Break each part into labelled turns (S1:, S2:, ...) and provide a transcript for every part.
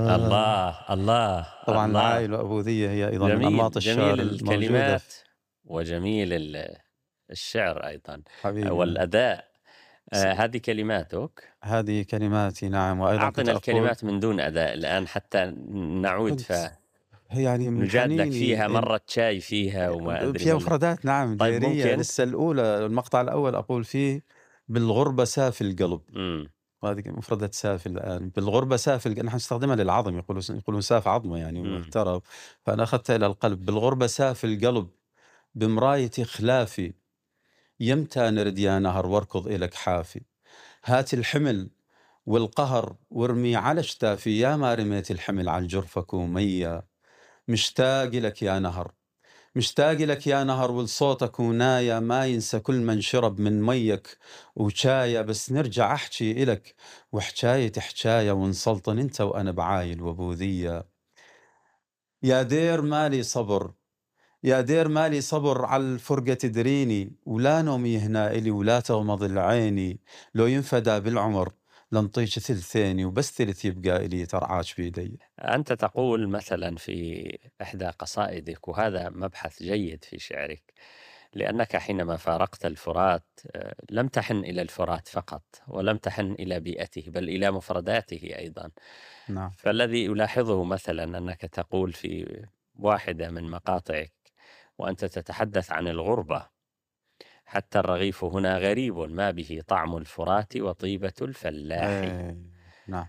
S1: الله، الله،
S2: طبعًا
S1: الله!
S2: العائل وأبوذية هي أيضًا من أنماط
S1: جميل،
S2: الشعر
S1: جميل
S2: الموجودة
S1: الكلمات وجميل الشعر أيضًا
S2: حبيبي نعم.
S1: والأداء.
S2: س
S1: هذه كلماتك؟
S2: هذه كلماتي نعم، وأيضًا كنت
S1: أعطنا
S2: أقول
S1: الكلمات من دون أداء الآن حتى نعود
S2: كنت يعني من
S1: فنجادلك
S2: حنيني
S1: فيها، مرّة شاي فيها وما أدري
S2: فيها
S1: ما
S2: مفردات نعم
S1: طيب
S2: ديارية،
S1: ممكن؟
S2: لسه الأولى المقطع الأول أقول فيه: بالغربة سافي القلب.
S1: إمم،
S2: وهذه مفردة سافي الآن، بالغربة سافي نحن نستخدمها للعظم، يقولون ساف عظمه يعني
S1: إمم،
S2: واحترف، فأنا أخذتها إلى القلب: بالغربة سافي القلب بمراية خلافي، يمتى نرد يا نهر واركض إلك حافي، هات الحمل والقهر وارمي على شتافي، يا ما رميت الحمل على الجرفة كومية، مشتاق لك يا نهر، مشتاق لك يا نهر ولصوتك ونايا، ما ينسى كل من شرب من ميك وشاية، بس نرجع أحكي إلك وحكاية حكاية، ونسلطن أنت وأنا بعايل وبوذية. يا دير مالي صبر، يا دير مالي صبر على الفرقة تدريني، ولا نوم يهنا إلي ولا تغمض العيني، لو ينفدى بالعمر لنطيك ثلثيني، وبس ثلث يبقى إلي ترعاش بيدي.
S1: أنت تقول مثلًا في إحدى قصائدك وهذا مبحث جيد في شعرك، لأنك حينما فارقت الفرات لم تحن إلى الفرات فقط، ولم تحن إلى بيئته، بل إلى مفرداته أيضًا.
S2: نعم.
S1: فالذي ألاحظه مثلًا أنك تقول في واحدة من مقاطعك وأنت تتحدث عن الغربة: "حتى الرغيف هنا غريب ما به طعم الفرات وطيبة الفلاح."
S2: نعم.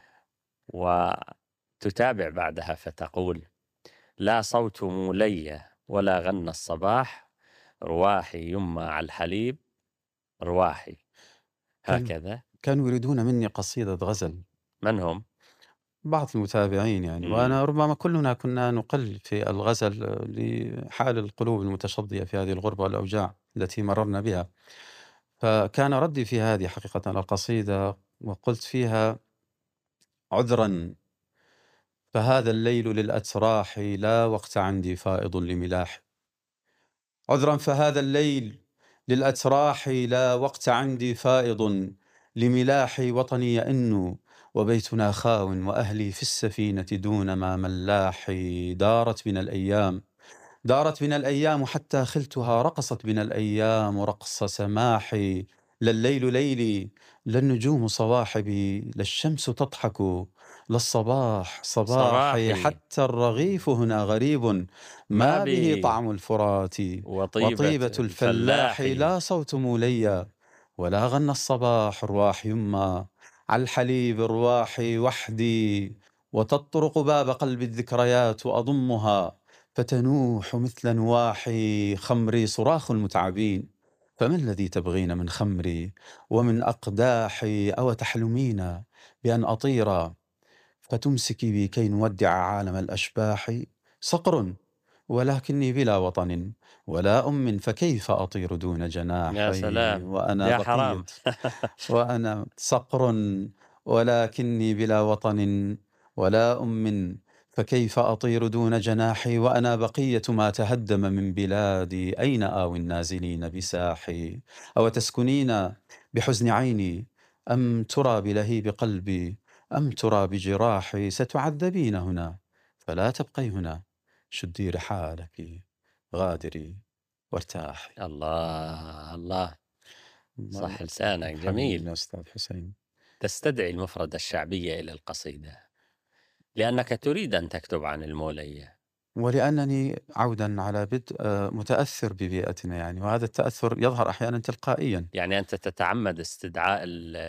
S1: وتتابع بعدها فتقول: "لا صوت مولية ولا غنى الصباح، رواحي يُمّى على الحليب رواحي."
S2: كان
S1: هكذا.
S2: كانوا يريدون مني قصيدة غزل،
S1: من هم؟
S2: بعض المتابعين يعني،
S1: إمم،
S2: وأنا ربما كلنا كنا نقل في الغزل لحال القلوب المتشظية في هذه الغربة والأوجاع التي مررنا بها. فكان ردي في هذه حقيقة القصيدة وقلت فيها: عذرا فهذا الليل للأتراح، لا وقت عندي فائض لملاح. عذرا فهذا الليل للأتراح، لا وقت عندي فائض لملاح، وطني يئن وبيتنا خاو، وأهلي في السفينة دون ما ملاح. دارت بنا الأيام، دارت بنا الأيام حتى خلتها، رقصت بنا الأيام رقص سماحي. لا الليل ليلي، لا النجوم صواحبي، لا الشمس تضحك، لا الصباح صباحي،
S1: صباحي
S2: حتى الرغيف هنا غريب
S1: ما
S2: ما به
S1: به
S2: طعم الفرات
S1: وطيبة
S2: وطيبة الفلاح.
S1: الفلاح.
S2: لا صوت موليا ولا غنى الصباح، رواح يما على الحليب رواحي وحدي، وتطرق باب قلبي الذكريات وأضمها، فتنوح مثل نواح خمري صراخ المتعبين. فما الذي تبغين من خمري ومن أقداحي؟ أو تحلمين بأن أطير فتمسكي بي كي نودع عالم الأشباح؟ صقر ولكني بلا وطن ولا أم، فكيف أطير دون
S1: يا
S2: جناحي؟
S1: سلام!
S2: وأنا
S1: يا
S2: بقية،
S1: حرام!
S2: وأنا صقر ولكني بلا وطن ولا أم، فكيف أطير دون جناحي؟ وأنا بقية ما تهدم من بلادي، أين آوي النازلين بساحي؟ أو تسكنين بحزن عيني، أم ترى بلهيب قلبي، أم ترى بجراحي؟ ستعذبين هنا فلا تبقي هنا، شدي رحالك غادري وارتاحي.
S1: الله، الله!
S2: الله
S1: صح لسانك، جميل.
S2: حبيبنا أستاذ حسين.
S1: تستدعي المفردة الشعبية إلى القصيدة، لأنك تريد أن تكتب عن المولية.
S2: ولأنني عودا على بدء متأثر ببيئتنا يعني، وهذا التأثر يظهر أحيانا تلقائيا.
S1: يعني أنت تتعمد استدعاء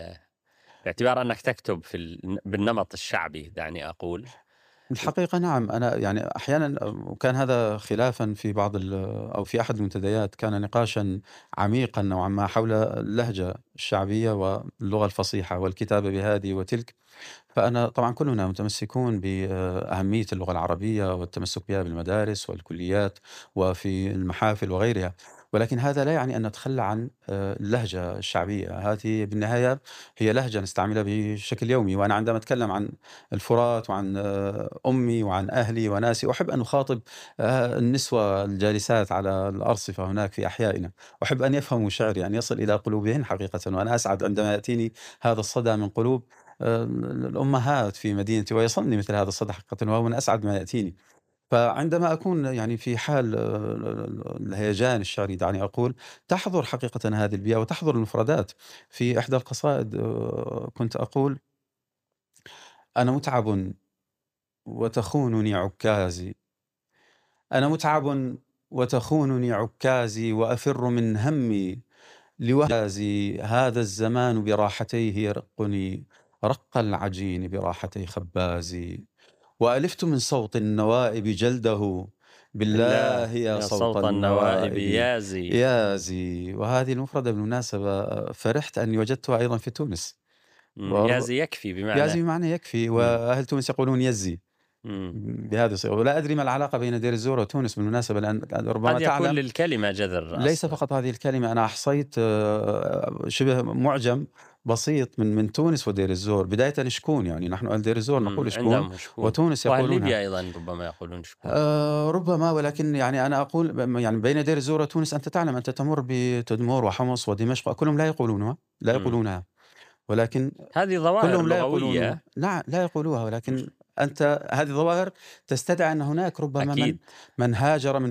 S1: باعتبار أنك تكتب بالنمط الشعبي دعني أقول. و
S2: الحقيقة نعم، أنا يعني أحيانا وكان هذا خلافا في بعض أو في أحد المنتديات، كان نقاشا عميقا نوعا ما حول اللهجة الشعبية واللغة الفصيحة والكتابة بهذه وتلك. فأنا طبعا كلنا متمسكون بأهمية اللغة العربية والتمسك بها بالمدارس والكليات وفي المحافل وغيرها، ولكن هذا لا يعني أن نتخلى عن اللهجة الشعبية. هذه بالنهاية هي لهجة نستعملها بشكل يومي، وأنا عندما أتكلم عن الفرات وعن أمي وعن أهلي وناسي، أحب أن أخاطب النسوة الجالسات على الأرصفة هناك في أحيائنا، أحب أن يفهموا شعري، أن يصل إلى قلوبهن حقيقة، وأنا أسعد عندما يأتيني هذا الصدى من قلوب الأمهات في مدينتي، ويصلني مثل هذا الصدى حقيقةً، وهو من أسعد ما يأتيني. فعندما أكون يعني في حال الهيجان الشعري دعني أقول، تحضر حقيقةً هذه البيئة وتحضر المفردات. في إحدى القصائد كنت أقول: أنا متعب وتخونني عكازي، أنا متعب وتخونني عكازي، وأفر من همي لوهازي، هذا الزمان براحتيه يرقني، رق العجين براحتي خبازي، وألفت من صوت النوائب جلده، بالله
S1: بالله
S2: يا
S1: يا
S2: صوت
S1: صوت النوائب
S2: النوائب
S1: يازي.
S2: يازي. وهذه المفردة بالمناسبة فرحت أني وجدتها أيضا في تونس.
S1: يازي يكفي
S2: يازي
S1: بمعنى.
S2: بمعنى يكفي،
S1: إمم.
S2: وأهل تونس يقولون يزي
S1: إمم.
S2: بهذه الصيغة. ولا أدري ما العلاقة بين دير الزور وتونس بالمناسبة، لأن ربما
S1: قد يكون
S2: تعلم
S1: للكلمة جذر
S2: ليس
S1: أصلًا.
S2: فقط هذه الكلمة. أنا أحصيت شبه معجم بسيط من تونس ودير الزور. بداية شكون، يعني نحن أهل دير الزور نقول شكون،
S1: عندهم شكون،
S2: وتونس
S1: وأهل
S2: يقولونها
S1: ليبيا أيضًا ربما يقولون شكون.
S2: ربما. ولكن يعني أنا أقول يعني بين دير الزور وتونس أنت تعلم، أنت تمر بتدمور وحمص ودمشق، كلهم لا يقولونها، لا
S1: إمم.
S2: يقولونها، ولكن
S1: هذه ظواهر
S2: كلهم لا يقولونها.
S1: لغوية.
S2: لا يقولوها، ولكن أنت هذه ظواهر تستدعي أن هناك ربما
S1: أكيد.
S2: من هاجر من